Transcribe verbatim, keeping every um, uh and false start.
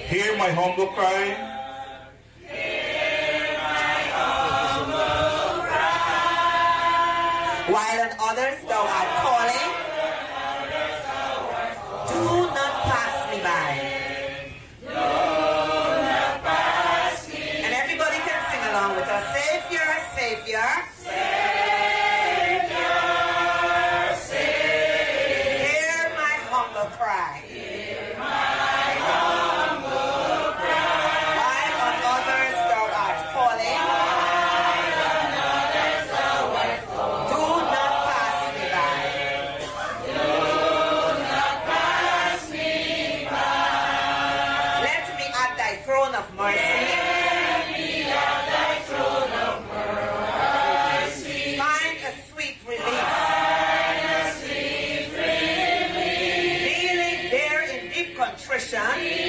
Hear my humble cry. While on others thou art calling, do not pass me by. And everybody can sing along with us. Savior, Savior. Savior, Savior. Hear my humble cry. Hear my humble cry. While on others thou art calling, of mercy. Find a sweet relief. Kneeling there in deep contrition.